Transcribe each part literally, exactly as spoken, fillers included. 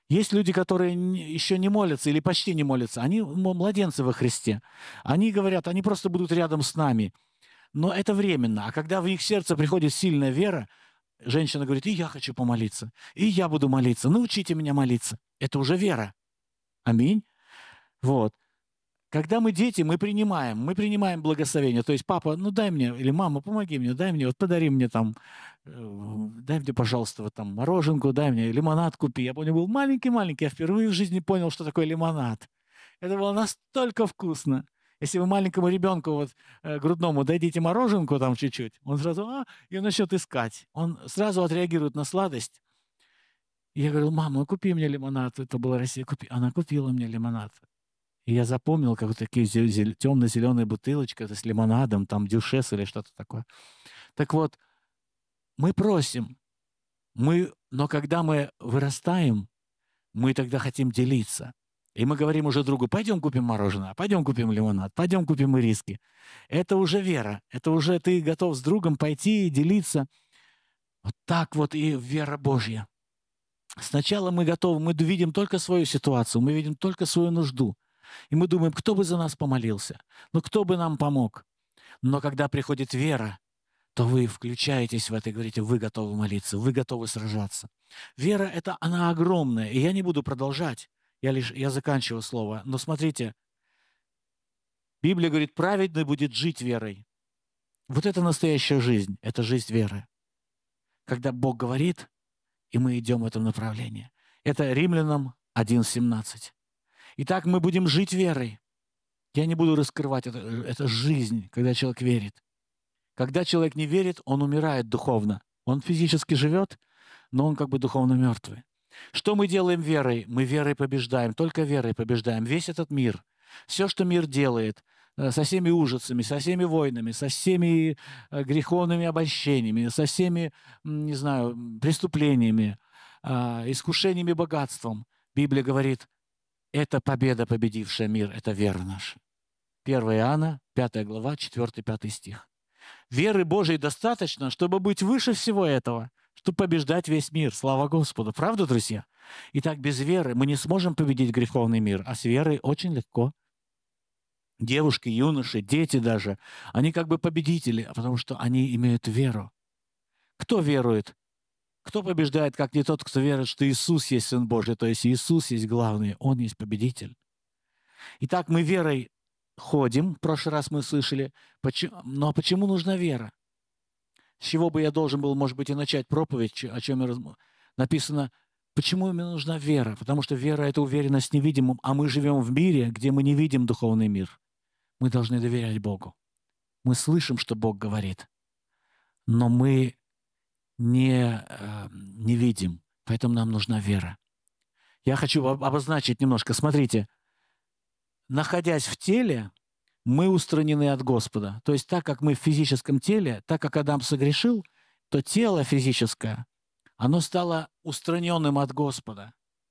Есть люди, которые не- еще не молятся или почти не молятся. Они м- младенцы во Христе. Они говорят, они просто будут рядом с нами. Но это временно. А когда в их сердце приходит сильная вера, женщина говорит, и я хочу помолиться, и я буду молиться. Научите меня молиться. Это уже вера. Аминь. Вот. Когда мы дети, мы принимаем, мы принимаем благословение. То есть, папа, ну дай мне, или мама, помоги мне, дай мне, вот подари мне там, э, дай мне, пожалуйста, вот там мороженку, дай мне лимонад купи. Я помню, был маленький-маленький, я впервые в жизни понял, что такое лимонад. Это было настолько вкусно. Если вы маленькому ребенку, вот, э, грудному, дадите мороженку там чуть-чуть, он сразу, а, и он начнет искать. Он сразу отреагирует на сладость. И я говорил, мама, купи мне лимонад. Это была Россия, купи. Она купила мне лимонад. И я запомнил, как вот такие темно-зеленые бутылочки это с лимонадом, там дюшес или что-то такое. Так вот, мы просим, мы, но когда мы вырастаем, мы тогда хотим делиться. И мы говорим уже другу, пойдем купим мороженое, пойдем купим лимонад, пойдем купим ириски. Это уже вера, это уже ты готов с другом пойти и делиться. Вот так вот и вера Божья. Сначала мы готовы, мы видим только свою ситуацию, мы видим только свою нужду. И мы думаем, кто бы за нас помолился, ну кто бы нам помог. Но когда приходит вера, то вы включаетесь в это и говорите, вы готовы молиться, вы готовы сражаться. Вера — это она огромная, и я не буду продолжать, я лишь, я заканчиваю слово. Но смотрите, Библия говорит, праведный будет жить верой. Вот это настоящая жизнь, это жизнь веры. Когда Бог говорит, и мы идем в этом направлении. Это Римлянам один семнадцать. Итак, мы будем жить верой. Я не буду раскрывать это. Это жизнь, когда человек верит. Когда человек не верит, он умирает духовно. Он физически живет, но он как бы духовно мертвый. Что мы делаем верой? Мы верой побеждаем, только верой побеждаем весь этот мир. Все, что мир делает, э, со всеми ужасами, со всеми войнами, со всеми э, греховными обольщениями, со всеми, м, не знаю, м, преступлениями, а, искушениями богатством. Библия говорит, это победа, победившая мир, это вера наша. первое Иоанна, пятая глава, четвёртый-пятый стих. Веры Божьей достаточно, чтобы быть выше всего этого, чтобы побеждать весь мир. Слава Господу. Правда, друзья? Итак, без веры мы не сможем победить греховный мир, а с верой очень легко. Девушки, юноши, дети даже, они как бы победители, потому что они имеют веру. Кто верует? Кто побеждает, как не тот, кто верит, что Иисус есть Сын Божий, то есть Иисус есть главный, Он есть победитель. Итак, мы верой ходим, в прошлый раз мы слышали, почему, но почему нужна вера? С чего бы я должен был, может быть, и начать проповедь, о чем я раз... написано, почему мне нужна вера? Потому что вера — это уверенность в невидимом, а мы живем в мире, где мы не видим духовный мир. Мы должны доверять Богу. Мы слышим, что Бог говорит, но мы не, э, не видим, поэтому нам нужна вера. Я хочу обозначить немножко. Смотрите, находясь в теле, мы устранены от Господа. То есть так как мы в физическом теле, так как Адам согрешил, то тело физическое, оно стало устраненным от Господа.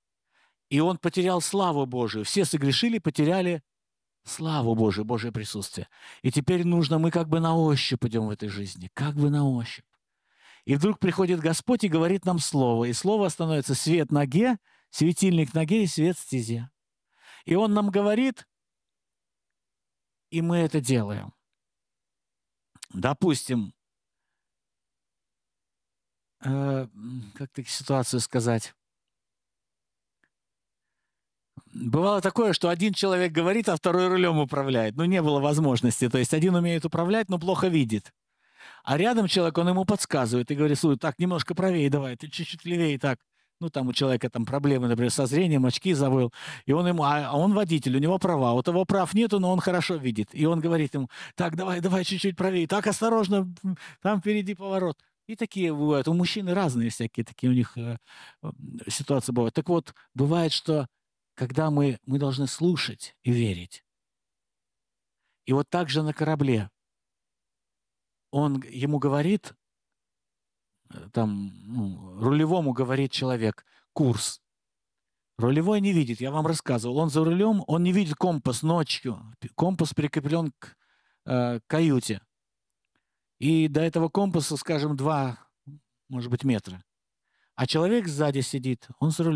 И он потерял славу Божию. Все согрешили, потеряли славу Божию, Божие присутствие. И теперь нужно, мы как бы на ощупь идем в этой жизни, как бы на ощупь. И вдруг приходит Господь и говорит нам слово. И слово становится свет ноге, светильник ноге и свет стезе. И он нам говорит, и мы это делаем. Допустим, э, как такую ситуацию сказать? Бывало такое, что один человек говорит, а второй рулем управляет. Ну, не было возможности. То есть один умеет управлять, но плохо видит. А рядом человек, он ему подсказывает и говорит, слушай, так, немножко правее давай, ты чуть-чуть левее так. Ну, там у человека там проблемы, например, со зрением, очки забыл. И он ему, а, а он водитель, у него права. Вот его прав нету, но он хорошо видит. И он говорит ему, так, давай, давай чуть-чуть правее. Так, осторожно, там впереди поворот. И такие бывают. У мужчин разные всякие такие у них э, э, ситуации бывают. Так вот, бывает, что когда мы, мы должны слушать и верить. И вот так же на корабле. Он ему говорит, там, ну, рулевому говорит человек, курс. Рулевой не видит, я вам рассказывал. Он за рулем, он не видит компас ночью. Компас прикреплен к э, каюте. И до этого компаса, скажем, два, может быть, метра. А человек сзади сидит, он за рулем.